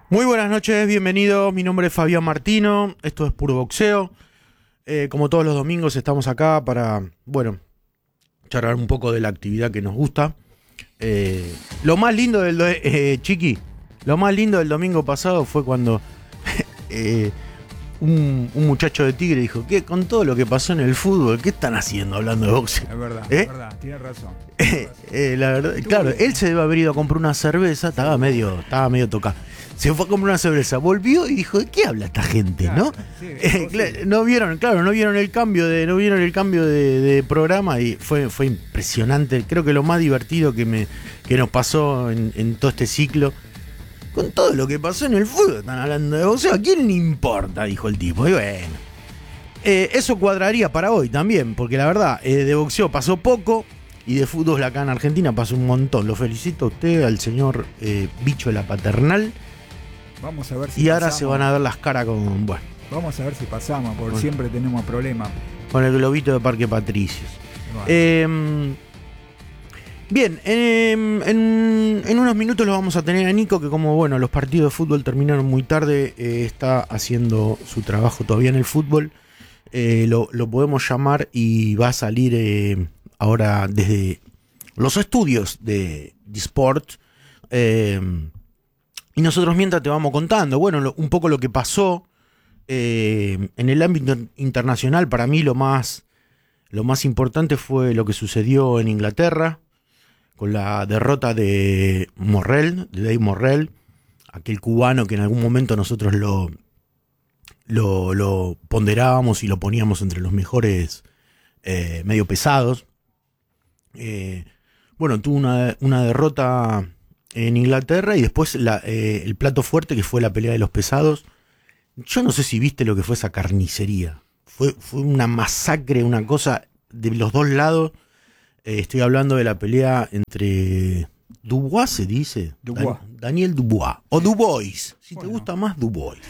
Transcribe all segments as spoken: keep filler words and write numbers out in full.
Muy buenas noches, bienvenidos. Mi nombre es Fabián Martino, esto es Puro Boxeo. Eh, como todos los domingos estamos acá para, bueno, charlar un poco de la actividad que nos gusta. Eh, lo más lindo del, do- eh, Chiqui, lo más lindo del domingo pasado fue cuando eh, un, un muchacho de Tigre dijo, ¿qué? Con todo lo que pasó en el fútbol, ¿qué están haciendo hablando de boxeo? Es verdad, ¿Eh? es verdad, tienes razón. Eh, eh, la verdad, claro, él se debe haber ido a comprar una cerveza, estaba medio, estaba medio tocado. Se fue a comprar una cerveza, volvió y dijo, ¿de qué habla esta gente? Claro, ¿No? sí, Eh, cla- no vieron, claro, no vieron el cambio de, no vieron el cambio de, de programa y fue, fue impresionante. Creo que lo más divertido que me, que nos pasó en, en todo este ciclo, con todo lo que pasó en el fútbol, están hablando de boxeo, ¿a quién le importa? Dijo el tipo. Y bueno. Eh, eso cuadraría para hoy también, porque la verdad, eh, de boxeo pasó poco. Y de fútbol acá en Argentina pasó un montón. Lo felicito a usted, al señor eh, Bicho de la Paternal. Vamos a ver si Y ahora pasamos. se van a ver las caras con, bueno, Vamos a ver si pasamos, porque Bueno. siempre tenemos problemas. con el globito de Parque Patricios. Bueno, Eh, bien, en, en- en unos minutos lo vamos a tener a Nico, que como bueno, los partidos de fútbol terminaron muy tarde, eh, está haciendo su trabajo todavía en el fútbol. Eh, lo, lo podemos llamar y va a salir eh, ahora desde los estudios de, de Sport. Eh, y nosotros mientras te vamos contando, bueno, lo- un poco lo que pasó eh, en el ámbito internacional. Para mí lo más, lo más importante fue lo que sucedió en Inglaterra, con la derrota de Morrell, de Dave Morrell, aquel cubano que en algún momento nosotros lo, lo, lo ponderábamos y lo poníamos entre los mejores eh, medio pesados. Eh, bueno, tuvo una, una derrota en Inglaterra y después la, eh, el plato fuerte que fue la pelea de los pesados. Yo no sé si viste lo que fue esa carnicería. Fue, fue una masacre, una cosa de los dos lados. Eh, estoy hablando de la pelea entre Dubois, se dice. Dubois. Dan- Daniel Dubois. O Dubois. Si Bueno. te gusta más, Dubois.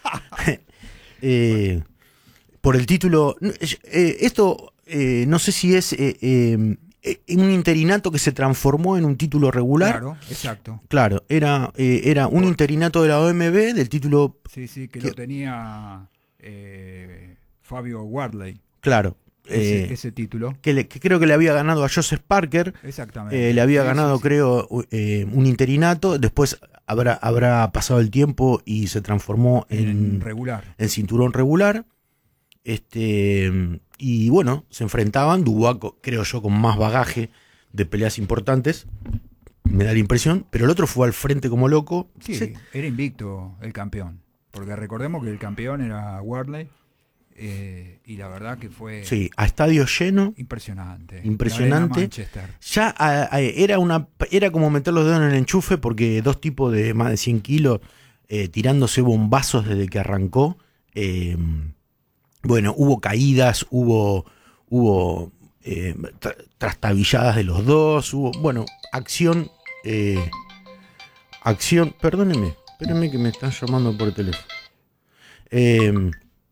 Eh, por el título. eh, esto eh, no sé si es eh, eh, eh, un interinato que se transformó en un título regular. claro, exacto. Claro, era, eh, era un interinato de la O M B del título. Sí, sí, que ¿Qué? lo tenía eh, Fabio Wardley, Claro. ese, eh, ese título. que, le- que creo que le había ganado a Joseph Parker. Exactamente. Eh, le había Sí, ganado, sí, sí. creo, eh, un interinato. Después habrá, habrá pasado el tiempo y se transformó En en, regular. en cinturón regular. Este, y bueno, se enfrentaban. Dubois, co- creo yo, con más bagaje de peleas importantes. Me da la impresión. Pero el otro fue al frente como loco. Sí, Se- era invicto el campeón. Porque recordemos que el campeón era Wardley. eh, y la verdad que fue sí, a estadio lleno. impresionante. Impresionante. La Arena Manchester. Ya a- a- era una era como meter los dedos en el enchufe, porque dos tipos de más de cien kilos eh, tirándose bombazos desde que arrancó. Eh, bueno, hubo caídas, hubo hubo eh, tra- trastabilladas de los dos, hubo, bueno, acción, eh, acción, perdónenme, espérenme que me están llamando por teléfono. Eh,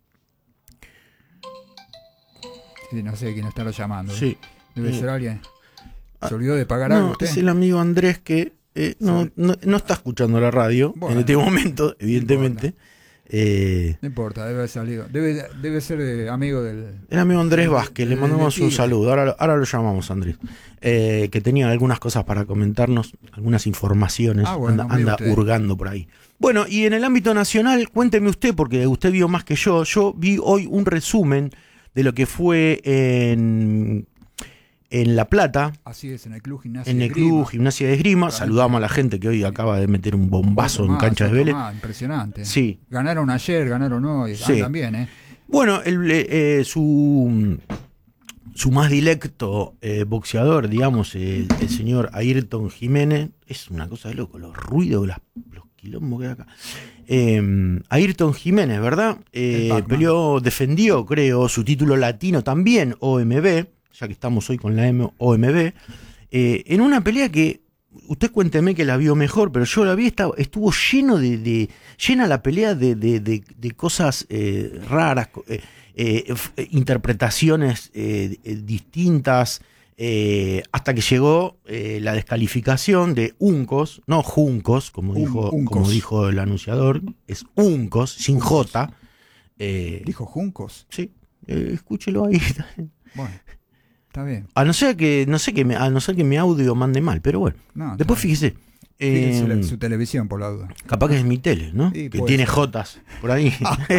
Sí, no sé quién está lo llamando. ¿eh? sí. Debe Eh, ser alguien. ah, ¿Se olvidó de pagar algo No, usted? es el amigo Andrés que eh, no, Sí. no, no está escuchando la radio Bueno, en este momento, evidentemente. Eh, No importa, debe haber salido. Debe, debe ser eh, amigo del. el amigo Andrés Vázquez, le del- mandamos del un Tigre. saludo. Ahora, lo- ahora lo llamamos, Andrés. Eh, que tenía algunas cosas para comentarnos, algunas informaciones. Ah, bueno, anda mire anda usted. hurgando por ahí. Bueno, y en el ámbito nacional, cuénteme usted, porque usted vio más que yo. Yo vi hoy un resumen de lo que fue en, en La Plata. Así es, en el Club Gimnasia. En de el Esgrima. Club Gimnasia de Esgrima. Claro. Saludamos a la gente que hoy acaba de meter un bombazo Otro en más, cancha de otro Vélez. más, impresionante. Sí. Ganaron ayer, ganaron hoy. Sí. Andan bien, ¿eh? Bueno, el, eh, su, su más dilecto eh, boxeador, digamos, el, el señor Ayrton Jiménez, es una cosa de loco, los ruidos, las, los quilombos que hay acá. Eh, Ayrton Jiménez, ¿verdad? Eh, El Pac-Man. peleó, defendió, creo, su título latino también, O M B, ya que estamos hoy con la M- O M B, eh, en una pelea que, usted cuénteme que la vio mejor, pero yo la vi, estaba, estuvo lleno de, de llena la pelea de, de, de, de cosas eh, raras, eh, eh, f- eh, interpretaciones eh, eh, distintas, Eh, hasta que llegó eh, la descalificación de Uncos, no Juncos, como, Un, dijo, Uncos. como dijo el anunciador, es Uncos, sin Uncos. J. Eh, Dijo Juncos. sí, eh, escúchelo ahí. Bueno, está bien. A no ser que, no sé que me, a no ser que mi audio mande mal, pero bueno. No, Después está bien. fíjese. Fíjense eh, la- su televisión, por la duda. Capaz que es mi tele, ¿no? Sí, que puede tiene ser. Jotas por ahí.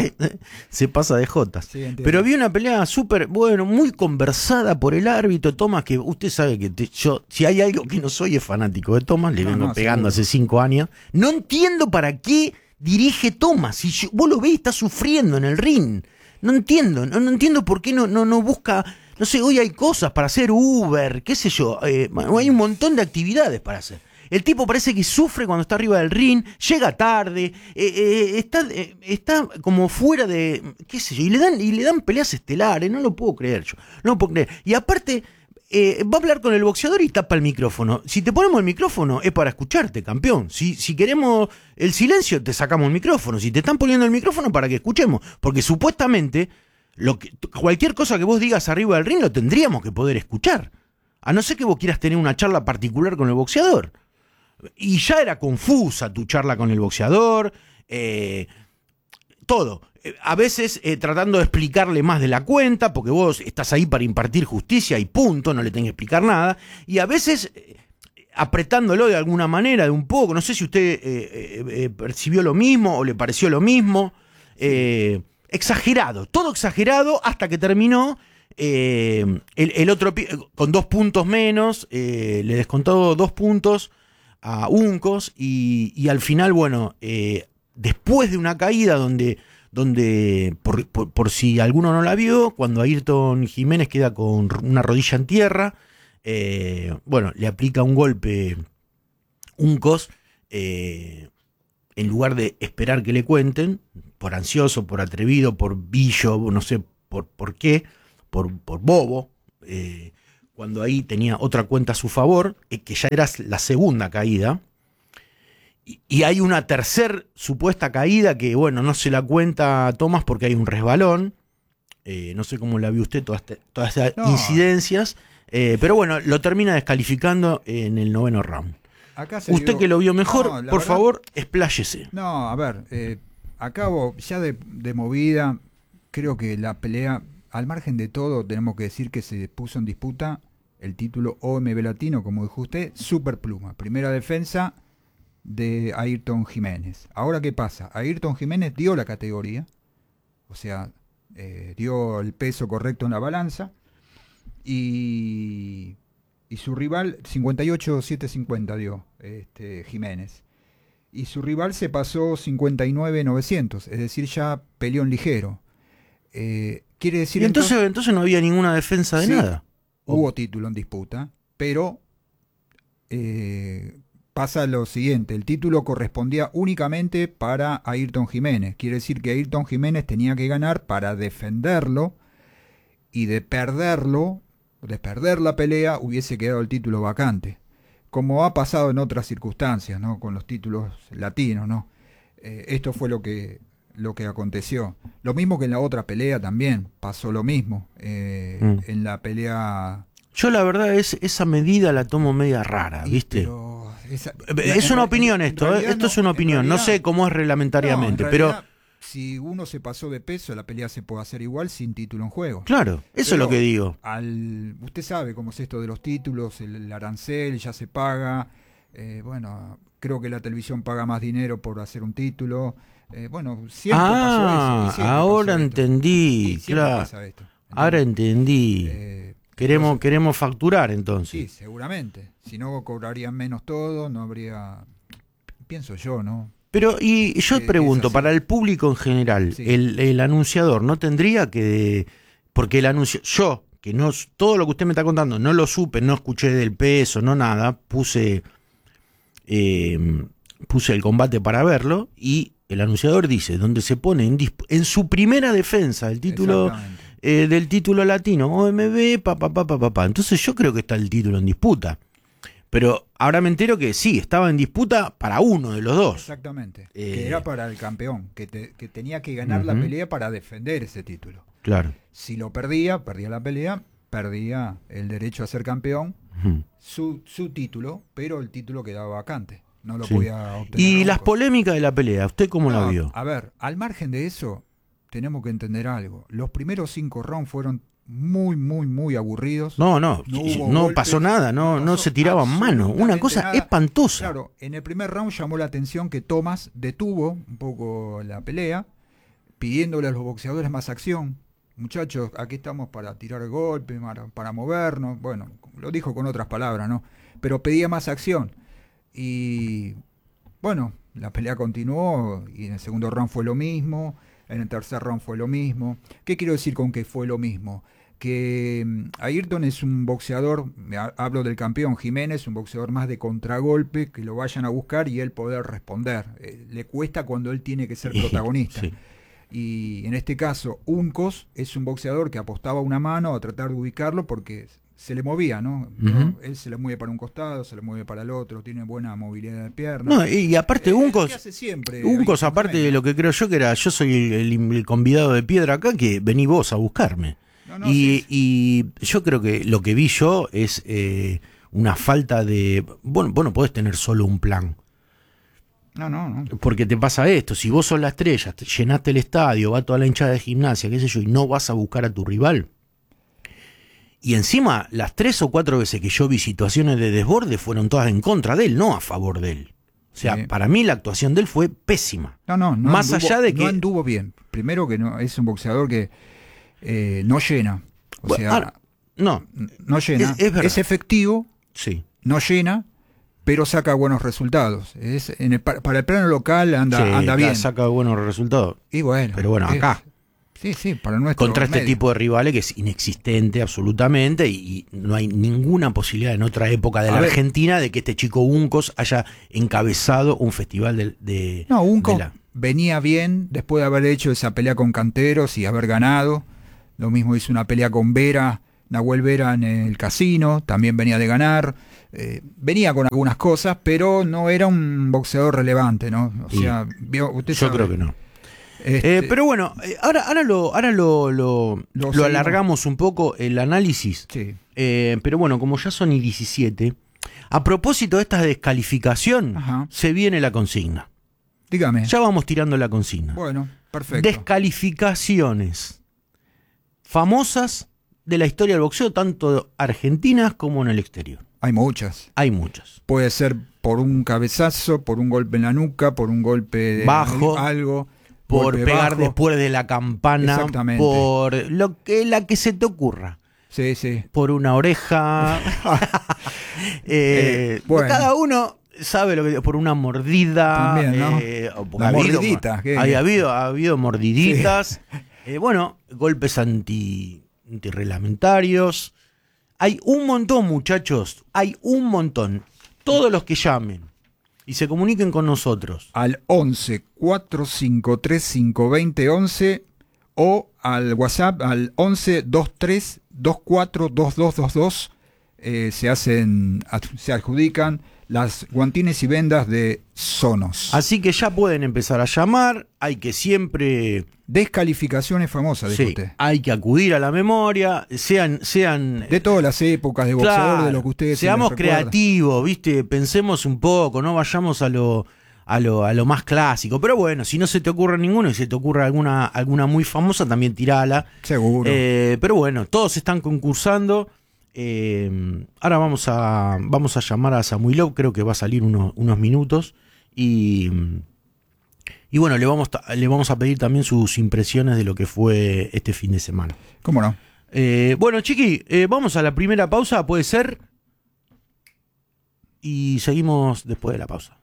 Se pasa de Jotas. Sí, entiendo. Pero había una pelea súper, bueno, muy conversada por el árbitro Thomas, que usted sabe que te- yo, si hay algo que no soy, es fanático de Thomas, le No, vengo no, pegando seguro. hace cinco años. No entiendo para qué dirige Thomas. Si yo- vos lo ves, está sufriendo en el ring. No entiendo, no, no entiendo por qué no, no, no busca. No sé, hoy hay cosas para hacer Uber, qué sé yo. eh, hay un montón de actividades para hacer. El tipo parece que sufre cuando está arriba del ring, llega tarde, eh, eh, está, eh, está como fuera de, qué sé yo, y le dan, y le dan peleas estelares, no lo puedo creer yo, no lo puedo creer. Y aparte, eh, va a hablar con el boxeador y tapa el micrófono. Si te ponemos el micrófono es para escucharte, campeón. Si, si queremos el silencio, te sacamos el micrófono. Si te están poniendo el micrófono, para que escuchemos. Porque supuestamente, lo que, cualquier cosa que vos digas arriba del ring lo tendríamos que poder escuchar. A no ser que vos quieras tener una charla particular con el boxeador. Y ya era confusa tu charla con el boxeador, eh, todo. Eh, A veces eh, tratando de explicarle más de la cuenta, porque vos estás ahí para impartir justicia y punto, no le tenés que explicar nada. Y a veces eh, apretándolo de alguna manera, de un poco. No sé si usted eh, eh, eh, percibió lo mismo o le pareció lo mismo. Eh, exagerado, todo exagerado hasta que terminó. Eh, el, el otro pi- con dos puntos menos, eh, le descontó dos puntos a Uncos y, y al final, bueno, eh, después de una caída donde, donde por, por, por si alguno no la vio, cuando Ayrton Jiménez queda con una rodilla en tierra, eh, bueno, le aplica un golpe Uncos, eh, en lugar de esperar que le cuenten, por ansioso, por atrevido, por billo, no sé por, por qué, por, por bobo, eh, cuando ahí tenía otra cuenta a su favor, eh, que ya era la segunda caída, y, y hay una tercer supuesta caída que, bueno, no se la cuenta a Thomas porque hay un resbalón, eh, no sé cómo la vio usted, todas, este, todas estas No. incidencias, eh, pero bueno, lo termina descalificando en el noveno round. Acá se Usted dio- que lo vio mejor, No, la por verdad- favor, expláyese. No, a ver, eh, acabo ya de, de movida, creo que la pelea, al margen de todo, tenemos que decir que se puso en disputa el título O M B Latino, como dijo usted, Super Pluma, primera defensa de Ayrton Jiménez. Ahora, ¿qué pasa? Ayrton Jiménez dio la categoría, o sea, eh, dio el peso correcto en la balanza, y, y su rival, cincuenta y ocho setecientos cincuenta dio este, Jiménez. Y su rival se pasó cincuenta y nueve novecientos, es decir, ya peleó en ligero. Eh, quiere decir Y entonces, entonces no había ninguna defensa de Sí. nada. hubo título en disputa, pero eh, pasa lo siguiente, el título correspondía únicamente para Ayrton Jiménez, quiere decir que Ayrton Jiménez tenía que ganar para defenderlo, y de perderlo, de perder la pelea, hubiese quedado el título vacante, como ha pasado en otras circunstancias, ¿no? Con los títulos latinos, ¿no? Eh, esto fue lo que lo que aconteció. Lo mismo que en la otra pelea también, pasó lo mismo. Eh, Mm. En la pelea... Yo la verdad es esa medida la tomo media rara, Y, ¿viste? pero esa- Es en una re- opinión en esto, ¿eh? realidad Esto es no, una en opinión. No realidad- sé cómo es reglamentariamente, no, en pero realidad, si uno se pasó de peso, la pelea se puede hacer igual sin título en juego. claro, eso Pero es lo que digo. Al, usted sabe cómo es esto de los títulos, el, el arancel ya se paga. Eh, bueno, creo que la televisión paga más dinero por hacer un título. Eh, bueno, siempre pasó eso. Ah, y siempre ahora pasó esto. entendí, Sí, siempre claro. pasa esto, Ahora ¿entendés? entendí. Eh, Queremos, entonces- queremos facturar Sí, entonces. seguramente. Si no, cobrarían menos todo, no habría... Pienso yo, ¿no? Pero, y yo Eh, pregunto, es así. para el público en general, Sí. el, el anunciador no tendría que... Porque el anuncio... Yo, que no todo lo que usted me está contando, no lo supe, no escuché del peso, no nada, puse... eh, puse el combate para verlo y el anunciador dice, donde se pone en, disp- en su primera defensa del título... Exactamente. Eh, del título latino, O M B, pa, pa, pa, pa, pa, pa. Entonces yo creo que está el título en disputa. Pero ahora me entero que sí, estaba en disputa para uno de los dos. Exactamente. Eh, Que era para el campeón, que, te- que tenía que ganar la Ujú. pelea para defender ese título. Claro. Si lo perdía, perdía la pelea, perdía el derecho a ser campeón, Ujú. su, su título, pero el título quedaba vacante. No lo Sí. podía obtener. Y Uncos. las polémicas de la pelea, ¿usted cómo No, la vio? A ver, al margen de eso, tenemos que entender algo. Los primeros cinco rounds fueron muy, muy, muy aburridos. No, no, No no, hubo golpes, pasó nada, no, no no pasó se tiraban manos, una absolutamente cosa nada. espantosa. Claro, en el primer round llamó la atención que Thomas detuvo un poco la pelea, pidiéndole a los boxeadores más acción. Muchachos, aquí estamos para tirar golpes, para, para movernos. Bueno, lo dijo con otras palabras, ¿no? Pero pedía más acción. Y bueno, la pelea continuó y en el segundo round fue lo mismo, en el tercer round fue lo mismo. ¿Qué quiero decir con que fue lo mismo? Que mm, Ayrton es un boxeador, me ha- hablo del campeón Jiménez, un boxeador más de contragolpe, que lo vayan a buscar y él poder responder. Eh, le cuesta cuando él tiene que ser protagonista. Sí. Y en este caso, Uncos es un boxeador que apostaba una mano a tratar de ubicarlo porque se le movía, ¿no? Ujú. Él se le mueve para un costado, se le mueve para el otro, tiene buena movilidad de pierna. No, y, y aparte Eh, Uncos, ¿qué hace siempre Uncos Ayrton aparte Jiménez? de lo que creo yo que era, yo soy el, el- el convidado de piedra acá, que vení vos a buscarme. No, no, y, sí, sí. y yo creo que lo que vi yo es eh, una falta de... Bueno, vos no podés tener solo un plan. No, no, no. Porque te pasa esto, si vos sos la estrella, te llenaste el estadio, va toda la hinchada de gimnasia, qué sé yo, y no vas a buscar a tu rival. Y encima, las tres o cuatro veces que yo vi situaciones de desborde fueron todas en contra de él, no a favor de él. O sea, Sí. para mí la actuación de él fue pésima. No, no, no Más anduvo- allá de que... no anduvo bien. Primero que no es un boxeador que eh, no llena. O Bueno, sea, ahora, no, n- no llena. es- es verdad. efectivo, sí. no llena, pero saca buenos resultados. Es en el, pa- para el plano local anda, Sí, anda acá bien. saca buenos resultados. Y bueno, Pero bueno, es- acá. Sí, sí, para nuestro Contra este medio. tipo de rivales que es inexistente absolutamente y, y no hay ninguna posibilidad en otra época de A la ver. Argentina de que este chico Uncos haya encabezado un festival de, de, No, Unco de la... venía bien después de haber hecho esa pelea con Canteros y haber ganado. Lo mismo hizo una pelea con Vera, Nahuel Vera en el casino, también venía de ganar. Eh, venía con algunas cosas, pero no era un boxeador relevante, ¿no? O Y sea, vio, usted Yo sabe, creo que no. este, Eh, pero bueno, eh, ahora, ahora, lo, ahora lo, lo, Lo lo seguimos. alargamos un poco el análisis. sí. Eh, pero bueno, como ya son y diecisiete, a propósito de esta descalificación, Ajá. se viene la consigna. Dígame. Ya vamos tirando la consigna. Bueno, perfecto. Descalificaciones famosas de la historia del boxeo, tanto argentinas como en el exterior. Hay muchas. Hay muchas. Puede ser por un cabezazo, por un golpe en la nuca, por un golpe de Bajo, algo, Por golpe pegar bajo. después de la campana, Exactamente. por lo que la que se te ocurra. Sí, sí. Por una oreja. Eh, Eh, bueno. Cada uno sabe lo que por una mordida. También, ¿no? eh, o porque Una ha habido- mordidita, ¿qué? hay habido, ha habido mordiditas. Eh, bueno, golpes anti, antirreglamentarios. Hay un montón, muchachos. Hay un montón. Todos los que llamen y se comuniquen con nosotros. Al once cuatro cinco tres cinco dos cero once o al WhatsApp al once veintitrés veinticuatro veintidós veintidós eh, se hacen ad- se adjudican las guantines y vendas de Sonos. Así que ya pueden empezar a llamar. Hay que siempre... Descalificaciones famosas, dijo Sí, usted. hay que acudir a la memoria, sean, sean De todas las épocas de boxeador, claro, de lo que ustedes se seamos les recuerda. creativos, viste, pensemos un poco, no vayamos a lo, a lo, a lo más clásico. Pero bueno, si no se te ocurre ninguno y se te ocurre alguna, alguna muy famosa, también tirala. Seguro. Eh, pero bueno, todos están concursando. Eh, ahora vamos a, vamos a llamar a Samuilov, creo que va a salir unos, unos minutos. Y. Y bueno, le vamos, a, le vamos a pedir también sus impresiones de lo que fue este fin de semana. ¿Cómo no? Eh, bueno, Chiqui, eh, vamos a la primera pausa, puede ser. Y seguimos después de la pausa.